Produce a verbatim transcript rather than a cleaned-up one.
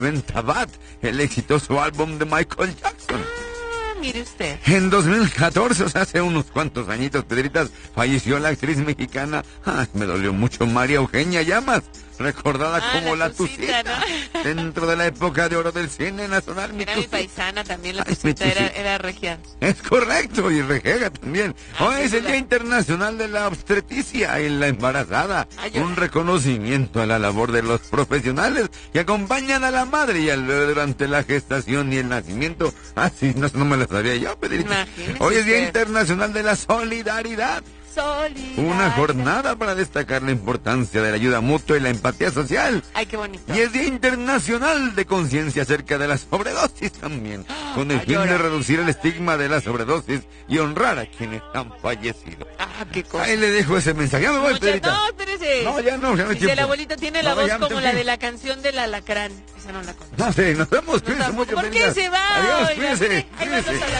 Ventabat, el exitoso álbum de Michael Jackson. Ah, mire usted. En dos mil catorce, o sea, hace unos cuantos añitos, Pedritas, falleció la actriz mexicana. Ah, me dolió mucho, María Eugenia Llamas, recordada Ah, como la la Tucita, Tucita, ¿no? dentro de la época de oro del cine nacional. Era mi paisana también, la Ay, Tucita mi era, Tucita. era regia. Es correcto, y rejega también. Ah, Hoy sí, es el la- Día Internacional de la Obstetricia y la Embarazada. Ay, yo- Un reconocimiento a la labor de los profesionales que acompañan a la madre y al bebé durante la gestación y el nacimiento. Ah, sí, no, no me lo sabía yo, Pedrito. Imagínese Hoy es Día usted. Internacional de la Solidaridad. Solidaridad. Una jornada para destacar la importancia de la ayuda mutua y la empatía social. Ay, qué bonito. Y es Día Internacional de Conciencia acerca de la sobredosis también, con el a fin de llorar. reducir el estigma de la sobredosis y honrar a quienes han fallecido. Ah, qué cosa. Ahí le dejo ese mensaje. Ya me voy, Muchas- Pedrita. No, espérese. No, ya no, ya no hay Dice, el tiempo. abuelito tiene la No, ya voz me como tengo la que de ir. la canción del alacrán. Esa no la conozco. No sé, nos vemos. No, Cuídense tampoco. mucho, ¿Por qué Pedrita. se va? Adiós, Oiga, cuídense. mire, ahí vamos cuídense. a la